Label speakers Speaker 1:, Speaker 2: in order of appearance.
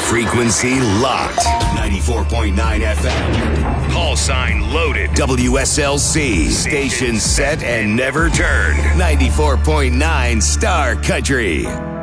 Speaker 1: Frequency locked. 94.9 FM. Call sign loaded. WSLC. Station set and never turned. 94.9 Star Country.